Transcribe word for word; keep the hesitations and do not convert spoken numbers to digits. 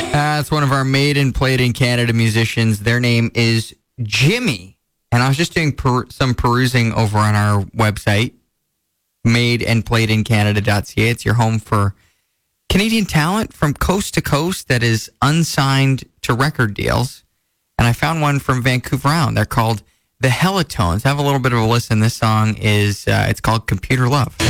That's one of our made and played in Canada musicians. Their name is Jimmy. And I was just doing per- some perusing over on our website, made and played in canada dot c a. It's your home for Canadian talent from coast to coast that is unsigned to record deals. And I found one from Vancouver Island. They're called the Helitones. Have a little bit of a listen. This song is, uh, it's called Computer Love.